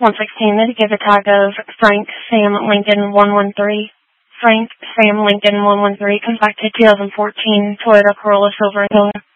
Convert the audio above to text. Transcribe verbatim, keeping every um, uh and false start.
one sixteen, to give a tag of Frank Sam Lincoln one one three. Frank Sam Lincoln one one three comes back to two thousand fourteen Toyota Corolla Silver.